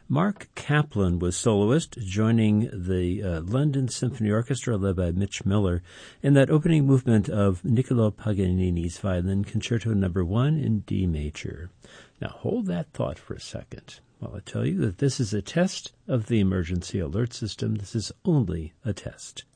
Mark Kaplan was soloist, joining the London Symphony Orchestra led by Mitch Miller in that opening movement of Niccolò Paganini's Violin Concerto No. 1 in D major. Now hold that thought for a second while I tell you that this is a test of the emergency alert system. This is only a test.